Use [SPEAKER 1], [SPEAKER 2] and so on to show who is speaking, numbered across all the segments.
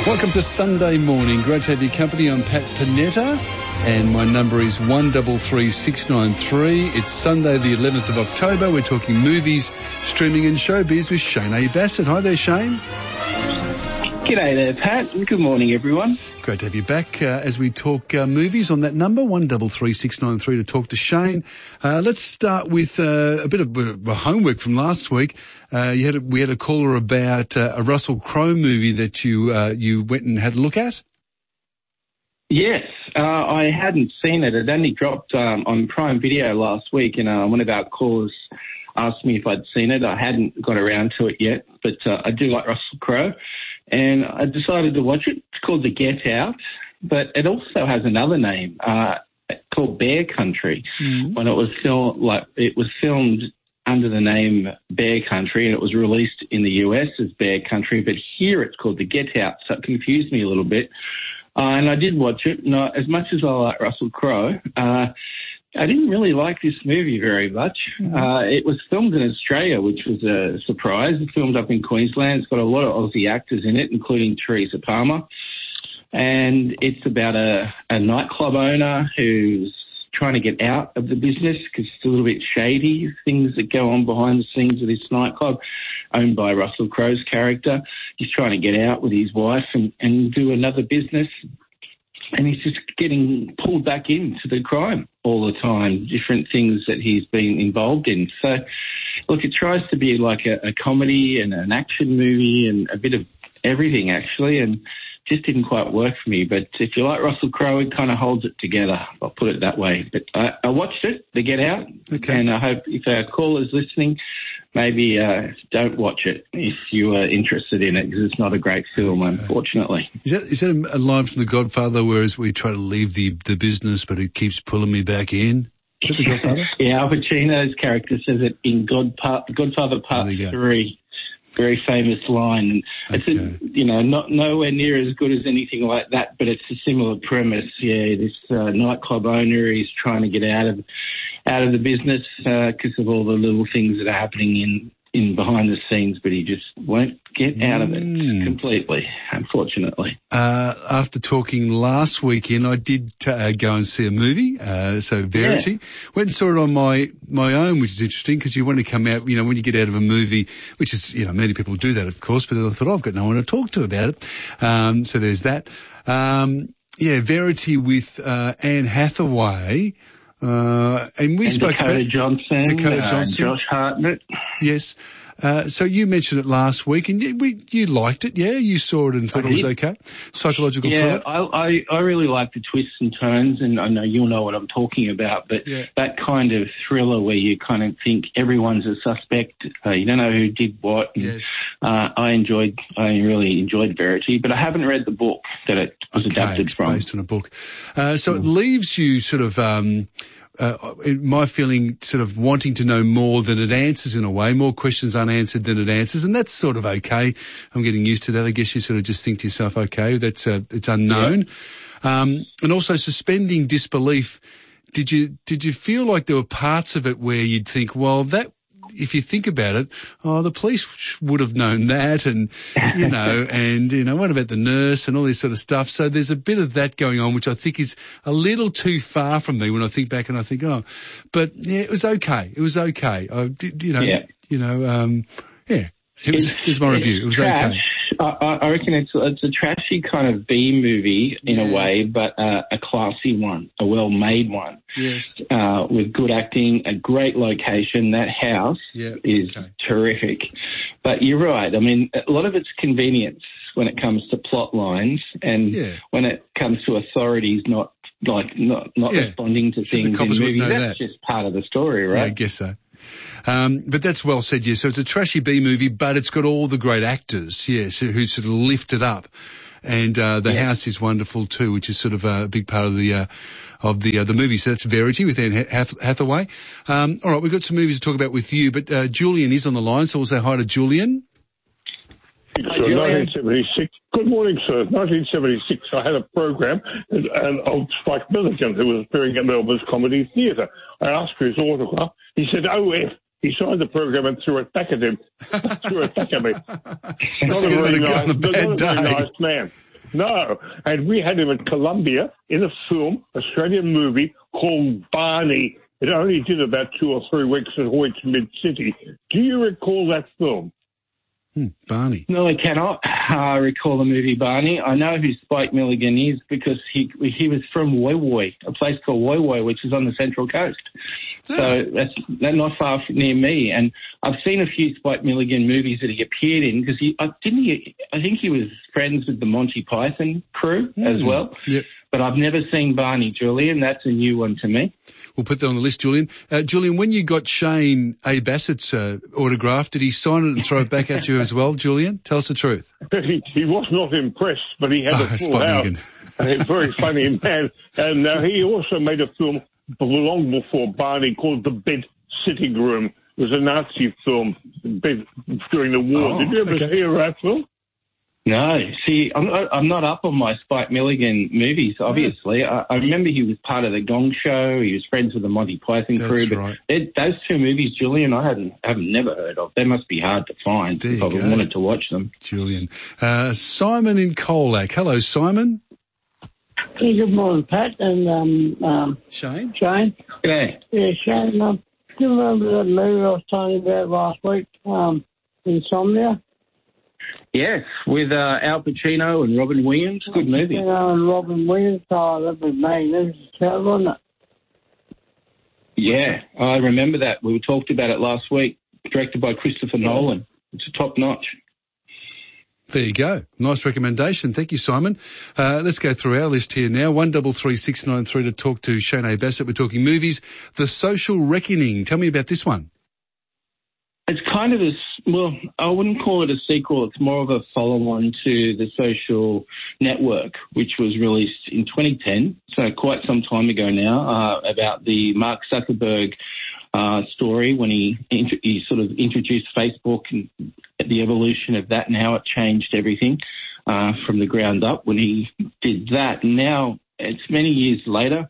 [SPEAKER 1] Welcome to Sunday morning. Great to have your company. I'm Pat Panetta, and my number is 133693. It's Sunday, the 11th of October. We're talking movies, streaming and showbiz with Shane A. Bassett. Hi there, Shane.
[SPEAKER 2] G'day there, Pat. Good morning, everyone.
[SPEAKER 1] Great to have you back as we talk movies on that number, 133693, to talk to Shane. Let's start with a bit of homework from last week. We had a caller about a Russell Crowe movie that you went and had a look at.
[SPEAKER 2] Yes, I hadn't seen it. It only dropped on Prime Video last week, and one of our callers asked me if I'd seen it. I hadn't got around to it yet, but I do like Russell Crowe. And I decided to watch it. It's called The Get Out, but it also has another name called Bear Country. Mm-hmm. When it was filmed under the name Bear Country, and it was released in the US as Bear Country, but here it's called The Get Out, so it confused me a little bit. And I did watch it. And as much as I like Russell Crowe, I didn't really like this movie very much. It was filmed in Australia, which was a surprise. It's filmed up in Queensland. It's got a lot of Aussie actors in it, including Teresa Palmer. And it's about a nightclub owner who's trying to get out of the business because it's a little bit shady, things that go on behind the scenes of this nightclub owned by Russell Crowe's character. He's trying to get out with his wife and do another business. And he's just getting pulled back into the crime all the time, different things that he's been involved in. So, look, it tries to be like a comedy and an action movie and a bit of everything, actually, and just didn't quite work for me. But if you like Russell Crowe, it kind of holds it together. I'll put it that way. But I watched it, The Get Out, okay. And I hope if our callers listening, maybe don't watch it if you are interested in it, because it's not a great film, unfortunately.
[SPEAKER 1] Is that a line from The Godfather, whereas we try to leave the business, but it keeps pulling me back in? Is that The Godfather?
[SPEAKER 2] Yeah, Al Pacino's character says it in Godfather Part 3. Very famous line. It's not nowhere near as good as anything like that, but it's a similar premise. Yeah, this nightclub owner is trying to get out of the business because of all the little things that are happening in behind the scenes, but he just won't get out of it completely, unfortunately.
[SPEAKER 1] After talking last weekend, I did go and see a movie, so Verity. Yeah. Went and saw it on my own, which is interesting because you want to come out, when you get out of a movie, which is, many people do that, of course, but I thought, I've got no one to talk to about it. So there's that. Verity with Anne Hathaway. And spoke
[SPEAKER 2] Dakota
[SPEAKER 1] about
[SPEAKER 2] Johnson, Josh Hartnett.
[SPEAKER 1] Yes. So you mentioned it last week, and you liked it, yeah? You saw it and thought it was okay? Psychological thriller?
[SPEAKER 2] Yeah, I really like the twists and turns, and I know you'll know what I'm talking about, but that kind of thriller where you kind of think everyone's a suspect, you don't know who did what.
[SPEAKER 1] Yes.
[SPEAKER 2] I really enjoyed Verity, but I haven't read the book that it was adapted from.
[SPEAKER 1] Based on a book. So it leaves you sort of, my feeling, sort of wanting to know more than it answers in a way, more questions unanswered than it answers, and that's sort of okay. I'm getting used to that. I guess you sort of just think to yourself, okay, it's unknown. Yeah. And also suspending disbelief. Did you feel like there were parts of it where you'd think, well, that, if you think about it, the police would have known that, and, what about the nurse and all this sort of stuff. So there's a bit of that going on, which I think is a little too far from me when I think back and I think, but yeah, it was okay. It was okay. Here's my review. It was
[SPEAKER 2] trash.
[SPEAKER 1] Okay.
[SPEAKER 2] I reckon it's a trashy kind of B movie in a way, but a classy one, a well-made one.
[SPEAKER 1] Yes.
[SPEAKER 2] With good acting, a great location. That house is terrific. But you're right. I mean, a lot of it's convenience when it comes to plot lines, and when it comes to authorities not responding to things in movies. That's just part of the story, right?
[SPEAKER 1] Yeah, I guess so. But that's well said, yes. So it's a trashy B movie, but it's got all the great actors, yes, who sort of lift it up. And the house is wonderful too, which is sort of a big part of the movie. So that's Verity with Anne Hathaway. All right, we've got some movies to talk about with you, but Julian is on the line, so we'll say hi to Julian.
[SPEAKER 3] So 1976. Good morning, sir. 1976, I had a program of Spike Milligan, who was appearing at Melbourne's Comedy Theatre. I asked for his autograph. He said, OF. He signed the program and threw it back at him. Threw it back at me. Not a very nice man. No. And we had him at Columbia in a film, Australian movie called Barney. It only did about 2 or 3 weeks at Hoyts Mid-City. Do you recall that film?
[SPEAKER 1] Barney.
[SPEAKER 2] No, I cannot recall the movie Barney. I know who Spike Milligan is because he was from Woy Woy, a place called Woy Woy, which is on the Central Coast. Oh. So that's not far near me. And I've seen a few Spike Milligan movies that he appeared in because I think he was friends with the Monty Python crew as well.
[SPEAKER 1] Yep.
[SPEAKER 2] But I've never seen Barney, Julian. That's a new one to me.
[SPEAKER 1] We'll put that on the list, Julian. Julian, when you got Shane A. Bassett's autograph, did he sign it and throw it back at you as well, Julian? Tell us the truth.
[SPEAKER 3] He was not impressed, but he had a full house. And he's very funny man. And he also made a film long before Barney called The Bed Sitting Room. It was a Nazi film during the war. Did you ever hear that film?
[SPEAKER 2] No, see, I'm not up on my Spike Milligan movies, obviously. I remember he was part of the Gong Show. He was friends with the Monty Python crew. But
[SPEAKER 1] right.
[SPEAKER 2] Those two movies, Julian, I have never heard of. They must be hard to find if I wanted to watch them.
[SPEAKER 1] Julian. Simon in Colac. Hello, Simon.
[SPEAKER 4] Hey, good morning, Pat and
[SPEAKER 1] Shane.
[SPEAKER 4] Shane.
[SPEAKER 2] G'day.
[SPEAKER 4] Yeah, Shane. Do you remember that movie I was telling you about last week, Insomnia?
[SPEAKER 2] Yes, with Al Pacino and Robin Williams. Good movie.
[SPEAKER 4] And Robin Williams. Oh, that was magnificent, wasn't it?
[SPEAKER 2] Yeah, I remember that. We talked about it last week. Directed by Christopher Nolan. It's a top notch.
[SPEAKER 1] There you go. Nice recommendation. Thank you, Simon. Let's go through our list here now. 133693 to talk to Shane A. Bassett. We're talking movies. The Social Reckoning. Tell me about this one.
[SPEAKER 2] It's kind of I wouldn't call it a sequel. It's more of a follow-on to The Social Network, which was released in 2010, so quite some time ago now, about the Mark Zuckerberg story when he sort of introduced Facebook and the evolution of that and how it changed everything from the ground up when he did that. Now, it's many years later.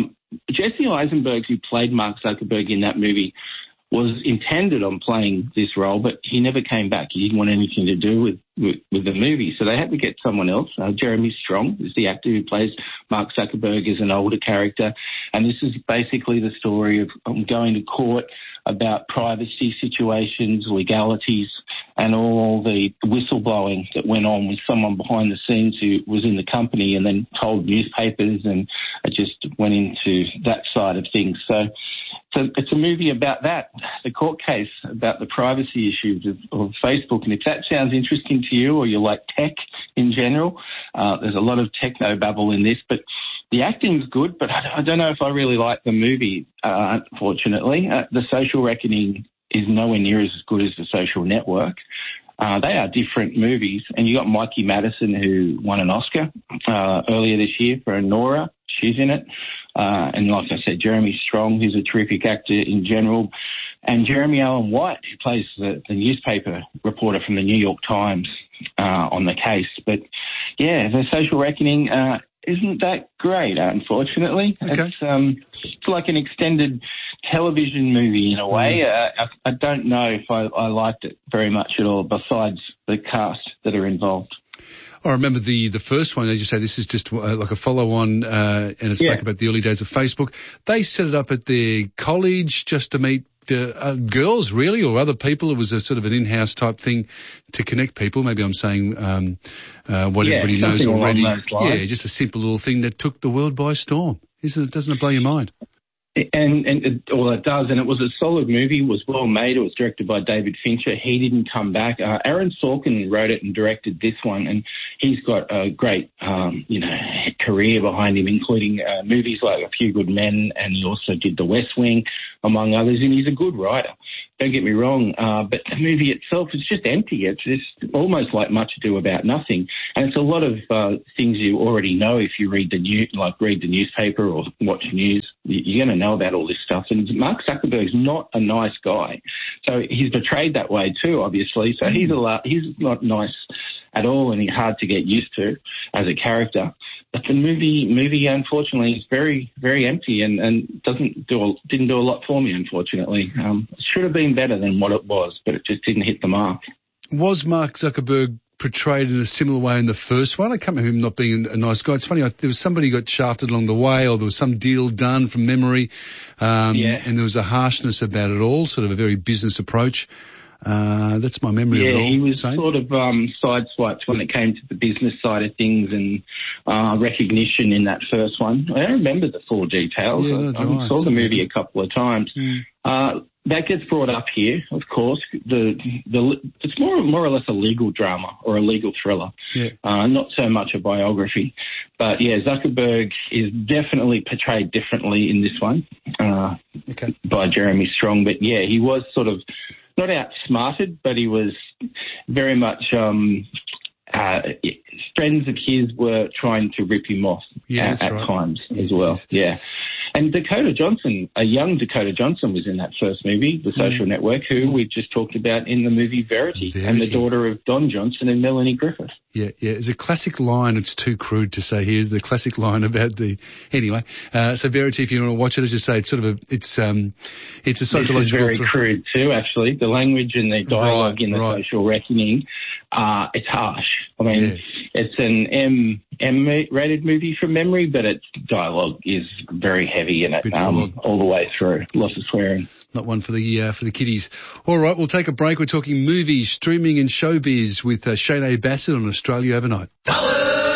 [SPEAKER 2] Jesse Eisenberg, who played Mark Zuckerberg in that movie, was intended on playing this role, but he never came back. He didn't want anything to do with the movie, so they had to get someone else. Jeremy Strong is the actor who plays Mark Zuckerberg as an older character, and this is basically the story of going to court about privacy situations, legalities, and all the whistleblowing that went on with someone behind the scenes who was in the company and then told newspapers, and it just went into that side of things. So it's a movie about that, the court case, about the privacy issues of Facebook. And if that sounds interesting to you or you like tech in general, there's a lot of techno-babble in this. But the acting's good, but I don't know if I really like the movie, unfortunately. The Social Reckoning is nowhere near as good as The Social Network. They are different movies. And you got Mikey Madison, who won an Oscar earlier this year for Nora. She's in it. And like I said, Jeremy Strong, who's a terrific actor in general, and Jeremy Allen White, who plays the newspaper reporter from the New York Times on the case. But, yeah, The Social Reckoning isn't that great, unfortunately.
[SPEAKER 1] Okay.
[SPEAKER 2] It's like an extended television movie in a way. I don't know if I liked it very much at all, besides the cast that are involved.
[SPEAKER 1] I remember the first one, as you say, this is just like a follow-on, and it's back about the early days of Facebook. They set it up at their college just to meet girls, really, or other people. It was a sort of an in-house type thing to connect people. Maybe I'm saying what everybody knows already. Yeah, just a simple little thing that took the world by storm. Doesn't it blow your mind?
[SPEAKER 2] And it does, and it was a solid movie. It was well made. It was directed by David Fincher. He didn't come back. Aaron Sorkin wrote it and directed this one, and he's got a great, career behind him, including movies like A Few Good Men, and he also did The West Wing, among others, and he's a good writer. Don't get me wrong, but the movie itself is just empty. It's just almost like Much Ado About Nothing, and it's a lot of things you already know if you read the newspaper or watch news. You're going to know about all this stuff. And Mark Zuckerberg's not a nice guy, so he's portrayed that way too, obviously. So he's not nice at all, and he's hard to get used to as a character. But the movie unfortunately is very, very empty and didn't do a lot for me, unfortunately. It should have been better than what it was, but it just didn't hit the mark.
[SPEAKER 1] Was Mark Zuckerberg portrayed in a similar way in the first one. I can't remember him not being a nice guy. It's funny, there was somebody who got shafted along the way, or there was some deal done from memory, and there was a harshness about it all, sort of a very business approach. That's my memory of it all.
[SPEAKER 2] Yeah, he was sort of sideswiped when it came to the business side of things and recognition in that first one. I don't remember the full details. I saw the movie a couple of times. That gets brought up here, of course. It's more or less a legal drama or a legal thriller, not so much a biography. But yeah, Zuckerberg is definitely portrayed differently in this one by Jeremy Strong. But yeah, he was sort of not outsmarted, but he was very much friends of his were trying to rip him off at times as well. Yeah. And Dakota Johnson, a young Dakota Johnson, was in that first movie, The Social Network, who we've just talked about in the movie Verity, and the daughter of Don Johnson and Melanie Griffith.
[SPEAKER 1] Yeah. It's a classic line. It's too crude to say here's the classic line about anyway. So Verity, if you want to watch it, as you say, it's sort of it's a psychological.
[SPEAKER 2] It's very crude too, actually. The language and the dialogue in the Social Reckoning, it's harsh. I mean, it's an M-rated movie from memory, but its dialogue is very heavy in it all the way through. Lots of swearing.
[SPEAKER 1] Not one for the kiddies. All right, we'll take a break. We're talking movies, streaming and showbiz with Shane Bassett on Australia Overnight.